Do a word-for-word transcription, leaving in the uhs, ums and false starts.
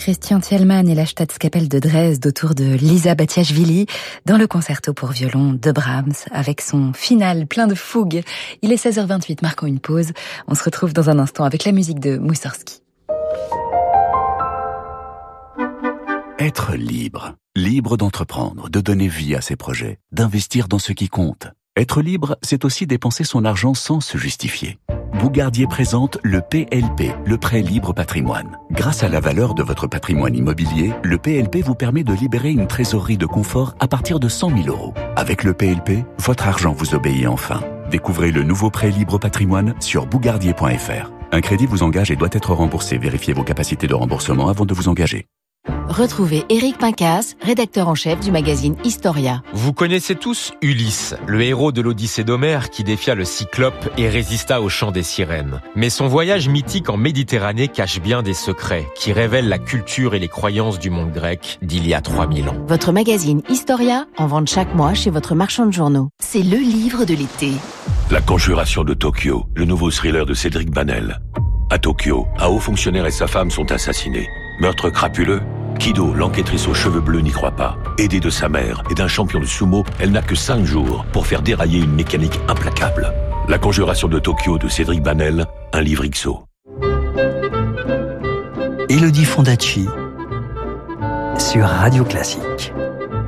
Christian Thielmann et la Staatskapelle de Dresde autour de Lisa Batiashvili dans le concerto pour violon de Brahms avec son final plein de fougue. Il est seize heures vingt-huit, marquons une pause. On se retrouve dans un instant avec la musique de Moussorski. Être libre. Libre d'entreprendre, de donner vie à ses projets, d'investir dans ce qui compte. Être libre, c'est aussi dépenser son argent sans se justifier. Bougardier présente le P L P, le prêt libre patrimoine. Grâce à la valeur de votre patrimoine immobilier, le P L P vous permet de libérer une trésorerie de confort à partir de cent mille euros. Avec le P L P, votre argent vous obéit enfin. Découvrez le nouveau prêt libre patrimoine sur bougardier point f r. Un crédit vous engage et doit être remboursé. Vérifiez vos capacités de remboursement avant de vous engager. Retrouvez Éric Pincas, rédacteur en chef du magazine Historia. Vous connaissez tous Ulysse, le héros de l'Odyssée d'Homère qui défia le Cyclope et résista au chant des sirènes. Mais son voyage mythique en Méditerranée cache bien des secrets qui révèlent la culture et les croyances du monde grec d'il y a trois mille ans. Votre magazine Historia, en vente chaque mois chez votre marchand de journaux. C'est le livre de l'été. La Conjuration de Tokyo, le nouveau thriller de Cédric Banel. À Tokyo, un haut fonctionnaire et sa femme sont assassinés. Meurtre crapuleux? Kido, l'enquêtrice aux cheveux bleus, n'y croit pas. Aidée de sa mère et d'un champion de sumo, elle n'a que cinq jours pour faire dérailler une mécanique implacable. La Conjuration de Tokyo de Cédric Banel, un livre X O. Élodie Fondacci sur Radio Classique.